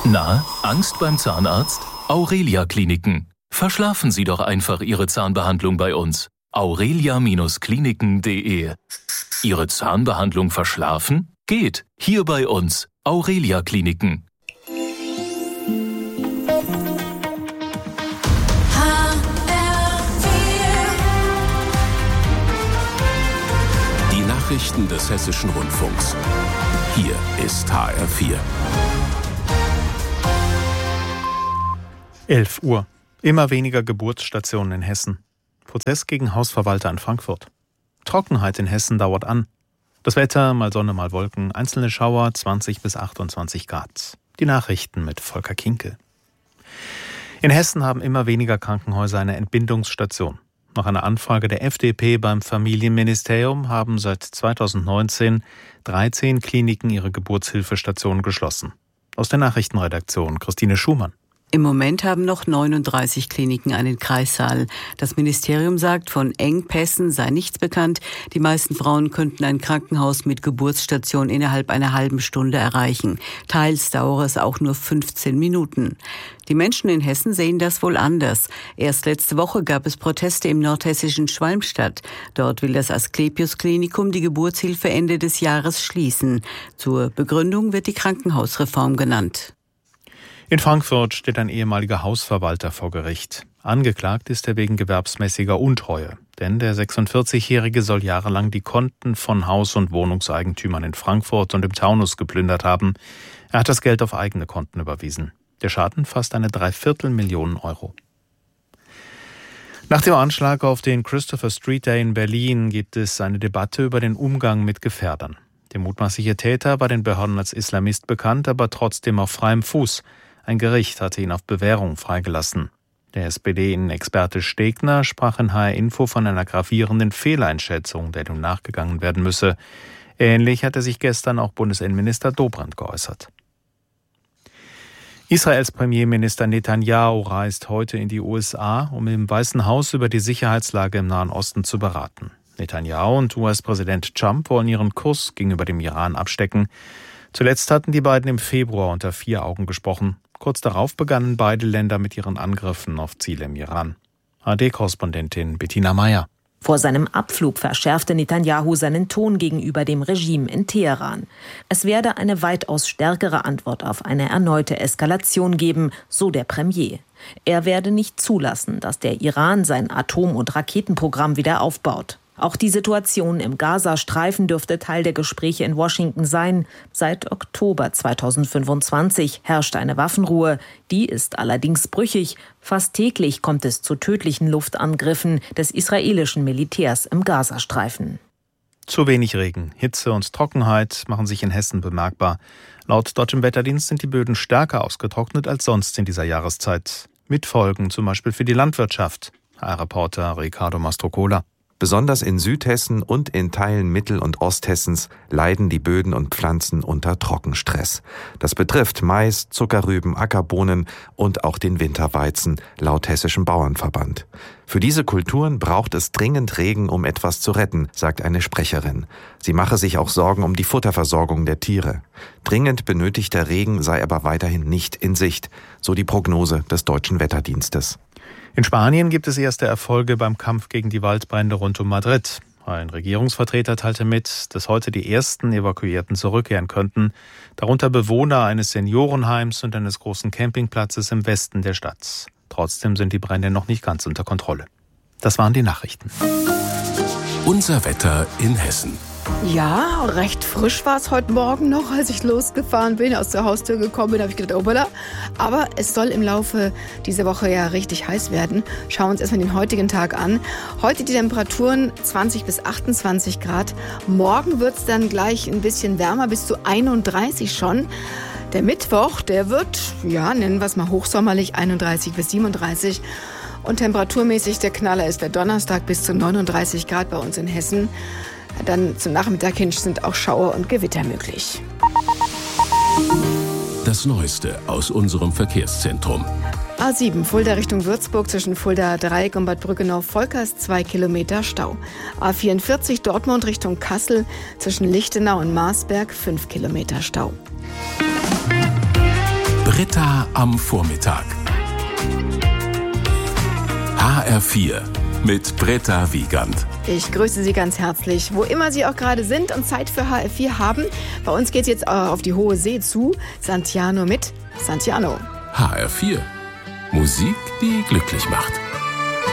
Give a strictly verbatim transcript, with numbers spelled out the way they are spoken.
Na, Angst beim Zahnarzt? Aurelia Kliniken. Verschlafen Sie doch einfach Ihre Zahnbehandlung bei uns. aurelia Kliniken punkt de. Ihre Zahnbehandlung verschlafen? Geht. Hier bei uns. Aurelia Kliniken. Die Nachrichten des Hessischen Rundfunks. Hier ist H R vier. elf Uhr. Immer weniger Geburtsstationen in Hessen. Protest gegen Hausverwalter in Frankfurt. Trockenheit in Hessen dauert an. Das Wetter, mal Sonne, mal Wolken, einzelne Schauer, zwanzig bis achtundzwanzig Grad. Die Nachrichten mit Volker Kinkel. In Hessen haben immer weniger Krankenhäuser eine Entbindungsstation. Nach einer Anfrage der F D P beim Familienministerium haben seit zweitausendneunzehn dreizehn Kliniken ihre Geburtshilfestationen geschlossen. Aus der Nachrichtenredaktion Christine Schumann. Im Moment haben noch neununddreißig Kliniken einen Kreissaal. Das Ministerium sagt, von Engpässen sei nichts bekannt. Die meisten Frauen könnten ein Krankenhaus mit Geburtsstation innerhalb einer halben Stunde erreichen. Teils dauere es auch nur fünfzehn Minuten. Die Menschen in Hessen sehen das wohl anders. Erst letzte Woche gab es Proteste im nordhessischen Schwalmstadt. Dort will das Asklepios-Klinikum die Geburtshilfe Ende des Jahres schließen. Zur Begründung wird die Krankenhausreform genannt. In Frankfurt steht ein ehemaliger Hausverwalter vor Gericht. Angeklagt ist er wegen gewerbsmäßiger Untreue. Denn der sechsundvierzigjährige soll jahrelang die Konten von Haus- und Wohnungseigentümern in Frankfurt und im Taunus geplündert haben. Er hat das Geld auf eigene Konten überwiesen. Der Schaden fast eine Dreiviertelmillion Euro. Nach dem Anschlag auf den Christopher Street Day in Berlin gibt es eine Debatte über den Umgang mit Gefährdern. Der mutmaßliche Täter war den Behörden als Islamist bekannt, aber trotzdem auf freiem Fuß. Ein Gericht hatte ihn auf Bewährung freigelassen. Der S P D-Innenexperte Stegner sprach in H R Info von einer gravierenden Fehleinschätzung, der nun nachgegangen werden müsse. Ähnlich hatte sich gestern auch Bundesinnenminister Dobrindt geäußert. Israels Premierminister Netanyahu reist heute in die U S A, um im Weißen Haus über die Sicherheitslage im Nahen Osten zu beraten. Netanyahu und U S-Präsident Trump wollen ihren Kurs gegenüber dem Iran abstecken. Zuletzt hatten die beiden im Februar unter vier Augen gesprochen. Kurz darauf begannen beide Länder mit ihren Angriffen auf Ziele im Iran. A R D-Korrespondentin Bettina Meyer. Vor seinem Abflug verschärfte Netanyahu seinen Ton gegenüber dem Regime in Teheran. Es werde eine weitaus stärkere Antwort auf eine erneute Eskalation geben, so der Premier. Er werde nicht zulassen, dass der Iran sein Atom- und Raketenprogramm wieder aufbaut. Auch die Situation im Gazastreifen dürfte Teil der Gespräche in Washington sein. Seit Oktober zweitausendfünfundzwanzig herrscht eine Waffenruhe. Die ist allerdings brüchig. Fast täglich kommt es zu tödlichen Luftangriffen des israelischen Militärs im Gazastreifen. Zu wenig Regen, Hitze und Trockenheit machen sich in Hessen bemerkbar. Laut Deutschem Wetterdienst sind die Böden stärker ausgetrocknet als sonst in dieser Jahreszeit. Mit Folgen zum Beispiel für die Landwirtschaft. H R-Reporter Ricardo Mastrocola. Besonders in Südhessen und in Teilen Mittel- und Osthessens leiden die Böden und Pflanzen unter Trockenstress. Das betrifft Mais, Zuckerrüben, Ackerbohnen und auch den Winterweizen, laut Hessischem Bauernverband. Für diese Kulturen braucht es dringend Regen, um etwas zu retten, sagt eine Sprecherin. Sie mache sich auch Sorgen um die Futterversorgung der Tiere. Dringend benötigter Regen sei aber weiterhin nicht in Sicht, so die Prognose des Deutschen Wetterdienstes. In Spanien gibt es erste Erfolge beim Kampf gegen die Waldbrände rund um Madrid. Ein Regierungsvertreter teilte mit, dass heute die ersten Evakuierten zurückkehren könnten, darunter Bewohner eines Seniorenheims und eines großen Campingplatzes im Westen der Stadt. Trotzdem sind die Brände noch nicht ganz unter Kontrolle. Das waren die Nachrichten. Unser Wetter in Hessen. Ja, recht frisch war es heute Morgen noch, als ich losgefahren bin, aus der Haustür gekommen bin, habe ich gedacht, obala. Aber es soll im Laufe dieser Woche ja richtig heiß werden. Schauen wir uns erstmal den heutigen Tag an. Heute die Temperaturen zwanzig bis achtundzwanzig Grad. Morgen wird es dann gleich ein bisschen wärmer, bis zu einunddreißig schon. Der Mittwoch, der wird, ja, nennen wir es mal hochsommerlich, einunddreißig bis siebenunddreißig. Und temperaturmäßig der Knaller ist der Donnerstag bis zu neununddreißig Grad bei uns in Hessen. Dann zum Nachmittag hin sind auch Schauer und Gewitter möglich. Das Neueste aus unserem Verkehrszentrum. A sieben, Fulda Richtung Würzburg zwischen Fulda Dreieck und Bad Brückenau-Volkers, zwei Kilometer Stau. A vierundvierzig, Dortmund Richtung Kassel zwischen Lichtenau und Marsberg, fünf Kilometer Stau. Britta am Vormittag. H R vier mit Britta Wiegand. Ich grüße Sie ganz herzlich, wo immer Sie auch gerade sind und Zeit für H R vier haben. Bei uns geht es jetzt auf die Hohe See zu. Santiano mit Santiano. H R vier. Musik, die glücklich macht.